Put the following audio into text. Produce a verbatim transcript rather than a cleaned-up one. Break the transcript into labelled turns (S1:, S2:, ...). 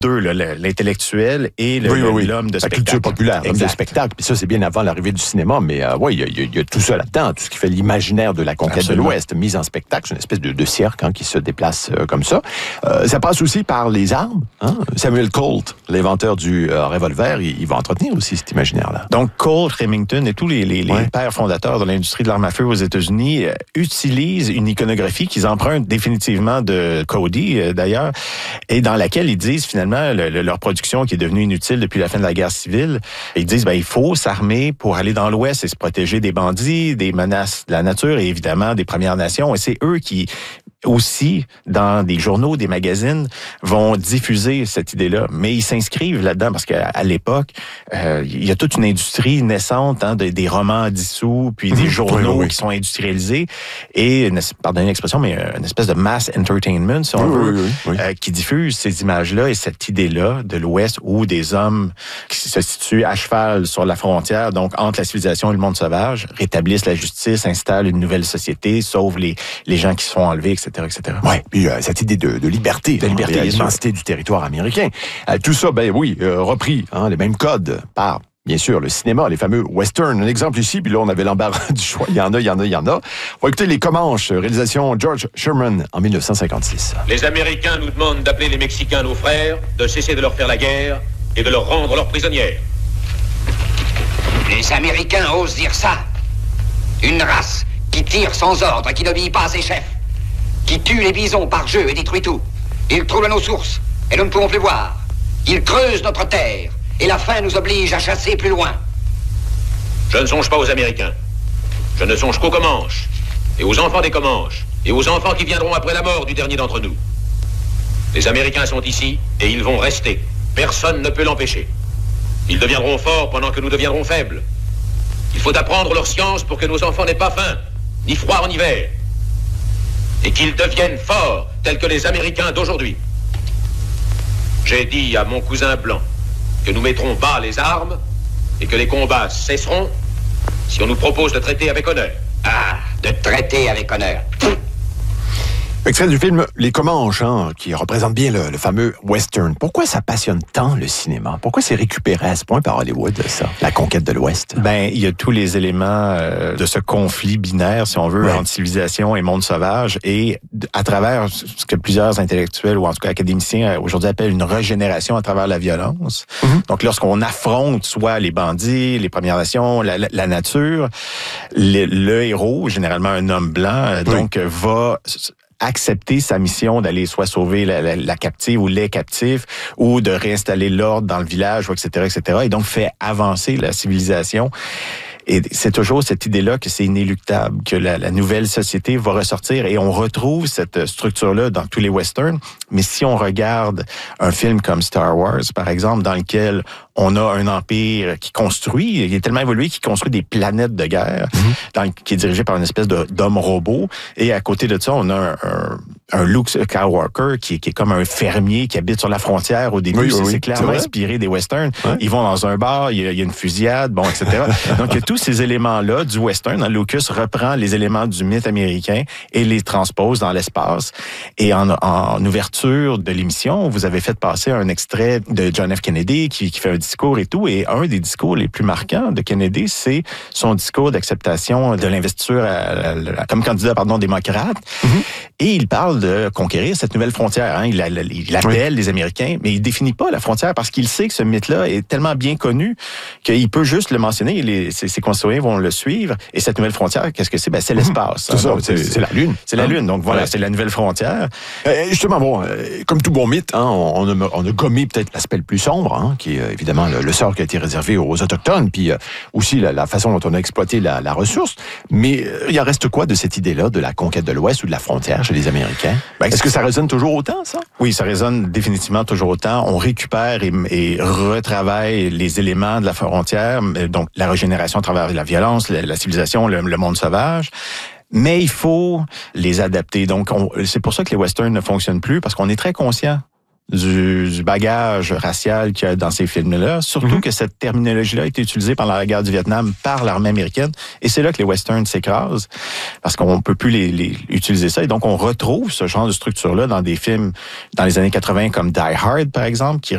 S1: deux, là, l'intellectuel et le,
S2: oui, oui, oui.
S1: l'homme de
S2: la
S1: spectacle.
S2: La culture populaire, l'homme de spectacle. Puis ça, c'est bien avant l'arrivée du cinéma, mais euh, oui, il y, y, y a tout ça là-dedans, tout ce qui fait l'imaginaire de la conquête Absolument. de l'Ouest, mise en spectacle, c'est une espèce de, de cirque hein, qui se déplace euh, comme ça. Euh, ça passe aussi par les armes. Hein? Samuel Colt, l'inventeur du euh, revolver, il, il va entretenir aussi cet imaginaire-là.
S1: Donc, Colt, Remington et tous les, les, les ouais. pères fondateurs de l'industrie de l'arme à feu aux États-Unis euh, utilisent une iconographie qu'ils empruntent définitivement de Cody, euh, d'ailleurs, et dans laquelle ils disent finalement le, le, leur production qui est devenue inutile depuis la fin de la guerre civile. Ils disent ben il faut s'armer pour aller dans l'Ouest et se protéger des bandits, des menaces de la nature et évidemment des Premières Nations. Et c'est eux qui aussi, dans des journaux, des magazines, vont diffuser cette idée-là. Mais ils s'inscrivent là-dedans parce qu'à à l'époque, euh, il y a toute une industrie naissante, hein, de, des romans dissous, puis des journaux oui, oui. qui sont industrialisés, et, une, pardonnez l'expression, mais une espèce de mass entertainment, si on
S2: oui,
S1: veut,
S2: oui, oui, oui.
S1: Euh, qui diffuse ces images-là et cette idée-là de l'Ouest où des hommes qui se situent à cheval sur la frontière, donc entre la civilisation et le monde sauvage, rétablissent la justice, installent une nouvelle société, sauvent les, les gens qui se font enlever, et cetera et cetera.
S2: Oui, puis euh, cette idée de, de liberté, de liberté, hein, l'immensité du territoire américain. Euh, tout ça, ben oui, euh, repris, hein, les mêmes codes par, bien sûr, le cinéma, les fameux westerns. Un exemple ici, puis là, on avait l'embarras du choix. Il y en a, il y en a, il y en a. On va écouter Les Comanches, réalisation George Sherman en dix-neuf cent cinquante-six.
S3: Les Américains nous demandent d'appeler les Mexicains nos frères, de cesser de leur faire la guerre et de leur rendre leurs prisonnières.
S4: Les Américains osent dire ça. Une race qui tire sans ordre, qui n'obéit pas à ses chefs, qui tue les bisons par jeu et détruit tout. Ils troublent nos sources, et nous ne pouvons plus voir. Ils creusent notre terre, et la faim nous oblige à chasser plus loin.
S3: Je ne songe pas aux Américains. Je ne songe qu'aux Comanches, et aux enfants des Comanches, et aux enfants qui viendront après la mort du dernier d'entre nous. Les Américains sont ici, et ils vont rester. Personne ne peut l'empêcher. Ils deviendront forts pendant que nous deviendrons faibles. Il faut apprendre leur science pour que nos enfants n'aient pas faim, ni froid en hiver. Et qu'ils deviennent forts, tels que les Américains d'aujourd'hui. J'ai dit à mon cousin blanc que nous mettrons bas les armes et que les combats cesseront si on nous propose de traiter avec honneur.
S4: Ah, de traiter avec honneur.
S2: Extrait du film Les Comanches, hein, qui représente bien le, le fameux western. Pourquoi ça passionne tant le cinéma? Pourquoi c'est récupéré à ce point par Hollywood, ça, la conquête de l'Ouest?
S1: Ben, il y a tous les éléments euh, de ce conflit binaire, si on veut, ouais. entre civilisation et monde sauvage, et à travers ce que plusieurs intellectuels ou en tout cas académiciens aujourd'hui appellent une régénération à travers la violence. Mm-hmm. Donc, lorsqu'on affronte soit les bandits, les Premières Nations, la, la, la nature, le, le héros, généralement un homme blanc, oui. donc va accepter sa mission d'aller soit sauver la, la, la captive ou les captifs ou de réinstaller l'ordre dans le village, et cetera, et cetera. Et donc fait avancer la civilisation. Et c'est toujours cette idée-là que c'est inéluctable, que la, la nouvelle société va ressortir et on retrouve cette structure-là dans tous les westerns. Mais si on regarde un film comme Star Wars, par exemple, dans lequel on a un empire qui construit, il est tellement évolué qu'il construit des planètes de guerre, mm-hmm. dans, qui est dirigé par une espèce de, d'homme robot. Et à côté de ça, on a un, un, un Luke Skywalker qui, qui est comme un fermier qui habite sur la frontière. Au début, oui, c'est, oui, c'est clairement c'est inspiré des westerns. Ouais. Ils vont dans un bar, il y a, il y a une fusillade, bon, et cetera. Donc, il y a tous ces éléments-là du western. Lucas reprend les éléments du mythe américain et les transpose dans l'espace. Et en, en ouverture de l'émission, vous avez fait passer un extrait de John F. Kennedy qui, qui fait un discours et tout. Et un des discours les plus marquants de Kennedy, c'est son discours d'acceptation de l'investiture à, à, à, comme candidat pardon, démocrate. Mm-hmm. Et il parle de conquérir cette nouvelle frontière. Hein. Il, il appelle oui. les Américains, mais il définit pas la frontière parce qu'il sait que ce mythe-là est tellement bien connu qu'il peut juste le mentionner. Les, ses, ses concitoyens vont le suivre. Et cette nouvelle frontière, qu'est-ce que c'est? Ben, c'est l'espace.
S2: C'est hein. ça, donc, c'est, c'est, c'est la Lune.
S1: C'est la Lune. Donc voilà, ouais. c'est la nouvelle frontière.
S2: Euh, justement, bon, euh, comme tout bon mythe, hein, on, on, a, on a gommé peut-être l'aspect le plus sombre, hein, qui est euh, évidemment le, le sort qui a été réservé aux Autochtones, puis euh, aussi la, la façon dont on a exploité la, la ressource. Mais euh, il en reste quoi de cette idée-là de la conquête de l'Ouest ou de la frontière chez les Américains? Ben, Est-ce que ça résonne toujours autant, ça?
S1: Oui, ça résonne définitivement toujours autant. On récupère et, et retravaille les éléments de la frontière, donc la régénération à travers la violence, la, la civilisation, le, le monde sauvage. Mais il faut les adapter. Donc, on, c'est pour ça que les westerns ne fonctionnent plus, parce qu'on est très conscient du, du bagage racial qu'il y a dans ces films-là, surtout mm-hmm. que cette terminologie-là a été utilisée pendant la guerre du Vietnam par l'armée américaine, et c'est là que les westerns s'écrasent, parce qu'on ne peut plus les, les utiliser ça, et donc on retrouve ce genre de structure-là dans des films dans les années quatre-vingts comme Die Hard, par exemple, qui